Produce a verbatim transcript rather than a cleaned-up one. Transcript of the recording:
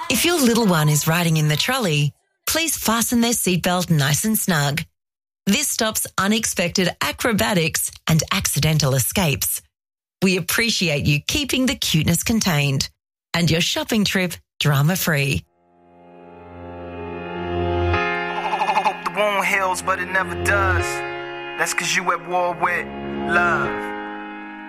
If your little one is riding in the trolley, please fasten their seatbelt nice and snug. This stops unexpected acrobatics and accidental escapes. We appreciate you keeping the cuteness contained and your shopping trip drama-free. Hope the wound heals, but it never does. That's 'cause you at war with love.